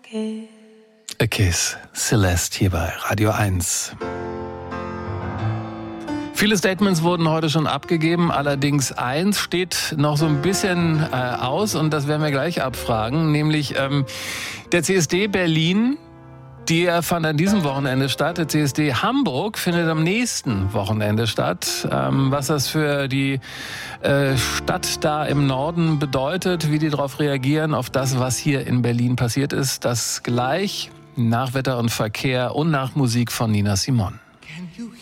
A Kiss, Celeste hier bei Radio 1. Viele Statements wurden heute schon abgegeben, allerdings eins steht noch so ein bisschen aus und das werden wir gleich abfragen, nämlich der CSD Berlin, der fand an diesem Wochenende statt. Der CSD Hamburg findet am nächsten Wochenende statt. Was das für die Stadt da im Norden bedeutet, wie die darauf reagieren, auf das, was hier in Berlin passiert ist, das gleich nach Wetter und Verkehr und nach Musik von Nina Simone.